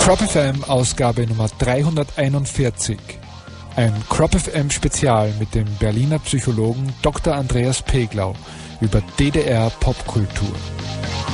Crop FM Ausgabe Nummer 341. Ein Crop FM Spezial mit dem Berliner Psychologen Dr. Andreas Peglau über DDR Popkultur.